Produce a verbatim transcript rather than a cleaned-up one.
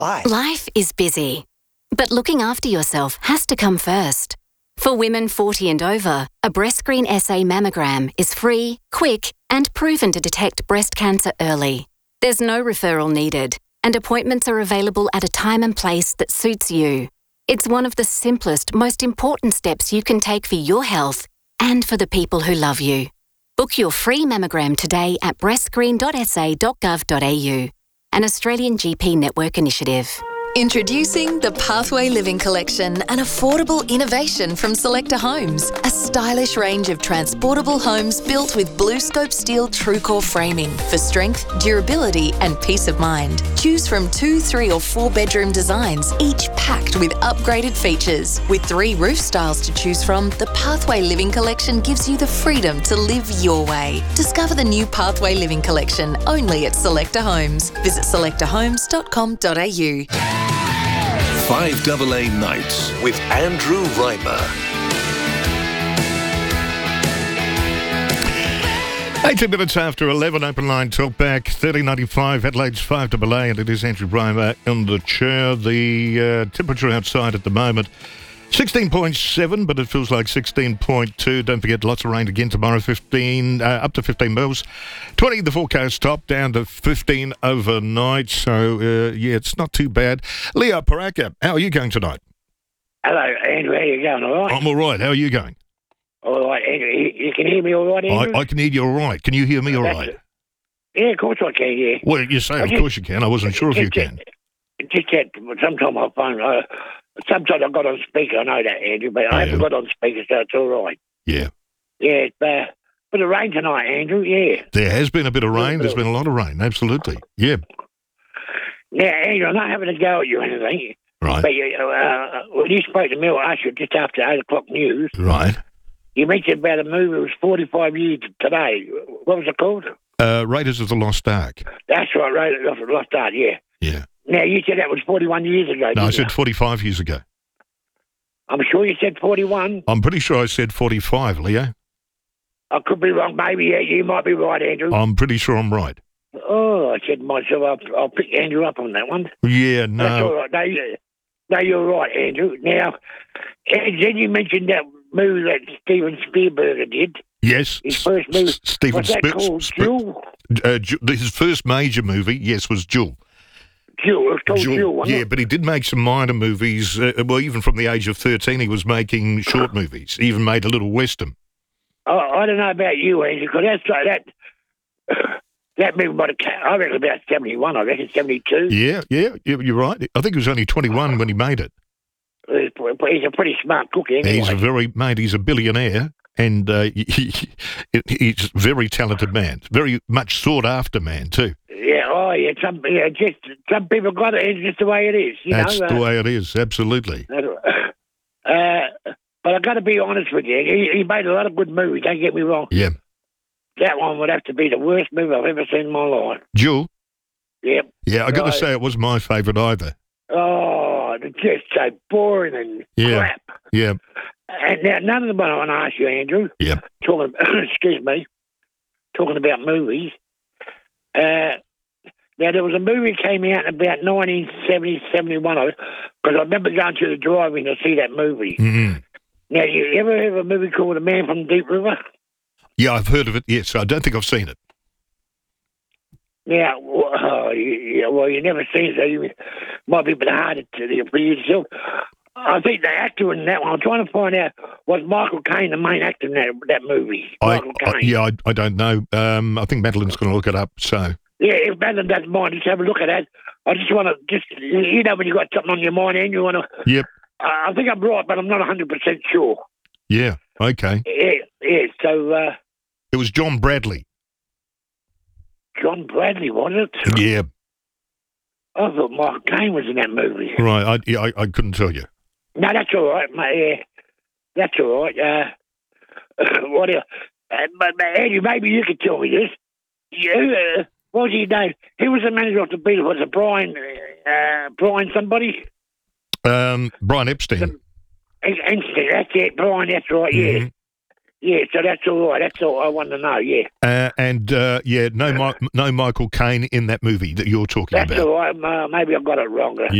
Hi. Life is busy, but looking after yourself has to come first. For women forty and over, a BreastScreen S A mammogram is free, quick, and proven to detect breast cancer early. There's no referral needed, and appointments are available at a time and place that suits you. It's one of the simplest, most important steps you can take for your health and for the people who love you. Book your free mammogram today at breast screen dot s a dot gov dot a u. An Australian G P network initiative. Introducing the Pathway Living Collection, an affordable innovation from Selector Homes. A stylish range of transportable homes built with BlueScope steel TrueCore framing for strength, durability and peace of mind. Choose from two, three or four bedroom designs, each packed with upgraded features. With three roof styles to choose from, the Pathway Living Collection gives you the freedom to live your way. Discover the new Pathway Living Collection only at Selector Homes. Visit selector homes dot com dot a u. five A A Nights with Andrew Reimer. eighteen minutes after eleven, open line talk back, thirty ninety-five, Adelaide's five A A, and it is Andrew Reimer in the chair. The uh, temperature outside at the moment, sixteen point seven, but it feels like sixteen point two. Don't forget, lots of rain again tomorrow, fifteen, uh, up to fifteen mils. twenty the forecast top, down to fifteen overnight. So, uh, yeah, it's not too bad. Leo Paraka, how are you going tonight? Hello, Andrew. How you going? All right? I'm all right. How are you going? All right, Andrew. You, you can hear me all right, Andrew? I, I can hear you all right. Can you hear me all That's right? it. Yeah, of course I can, yeah. Well, you say, I of just- course you can. I wasn't sure if you just, can. Just that sometimes I phone, uh, sometimes I've got on speaker, I know that, Andrew, but I Yeah. haven't got on speaker, so it's all right. Yeah. Yeah, it's uh, bit of rain tonight, Andrew, yeah. There has been a bit of rain. There's been a lot of rain. Absolutely. Yeah. Now, Andrew, I'm not having a go at you or anything, Right. but you, uh, when you spoke to Mel Usher just after eight o'clock news, Right. you mentioned about a movie that was forty-five years today. What was it called? Uh, Raiders of the Lost Ark. That's right, right, Lost Art, yeah. Yeah. Now, you said that was forty-one years ago, No, I didn't said you? forty-five years ago. I'm sure you said forty-one. I'm pretty sure I said forty-five, Leo. I could be wrong, maybe. Yeah, you might be right, Andrew. I'm pretty sure I'm right. Oh, I said to myself, I'll, I'll pick Andrew up on that one. Yeah, That's all no. right. No, you- no, you're right, Andrew. Now, and then you mentioned that movie that Steven Spielberg did. Yes. His first movie. S- Stephen What's that Spi- called? Spi- Jewel? Uh, Ju- his first major movie, yes, was Jewel. Jewel. It was called Jewel, wasn't yeah, it? but he did make some minor movies. Uh, well, even from the age of thirteen, he was making short movies. He even made a little western. I, I don't know about you, Andrew, because that's like that. That movie might have, ca- I reckon about seventy-one, I reckon seventy-two. Yeah, yeah, you- you're right. I think he was only twenty-one when he made it. He's, he's a pretty smart cook, anyway. He's a very, mate, he's a billionaire, and uh, he, he, he's a very talented man, very much sought-after man, too. Yeah, oh, yeah, some, yeah, just, some people got it, it's just the way it is, you That's know. the uh, way it is, absolutely. Uh, but I've got to be honest with you. He, he made a lot of good movies, don't get me wrong. Yeah. That one would have to be the worst movie I've ever seen in my life. Jewel? Yep. Yeah, i got to Right. say it wasn't my favourite either. Oh, it's just so boring and Yeah. crap. Yeah, And now, none of them I want to ask you, Andrew. yeah. Talking, excuse me, talking about movies. Uh, now, there was a movie that came out in about nineteen seventy, seventy-one, because I remember going to the drive-in to see that movie. hmm Now, you ever heard of a movie called The Man from Deep River? Yeah, I've heard of it, yes. I don't think I've seen it. Now, well, oh, you, you- well, you never seen it, so you might be a bit harder to for you yourself. I think the actor in that one, I'm trying to find out, was Michael Caine the main actor in that, that movie? I, Michael I, Caine. yeah, I, I don't know. Um, I think Madeline's going to look it up, so... Yeah, if Madeline doesn't mind, just have a look at that. I just want to, just you know when you got something on your mind and you want to... Yep. Uh, I think I'm right, but I'm not one hundred percent sure. Yeah, okay. Yeah, yeah, so uh, It was John Bradley. John Bradley, was it? Yeah, I thought Michael Caine was in that movie. right. I, yeah, I, I couldn't tell you. No, that's all right, mate. Yeah, that's all right. Uh, what else? Uh, but, but Andy, maybe you could tell me this. You, uh, what was his name? He was the manager of the Beatles. Was it Brian? Uh, Brian somebody? Um, Brian Epstein. Einstein. That's it, Brian. That's right. Yeah. Mhm. Yeah, so that's all right. That's all I want to know, yeah. Uh, and, uh, yeah, no Mi- no Michael Caine in that movie that you're talking That's about. all right. Uh, maybe I got it wrong.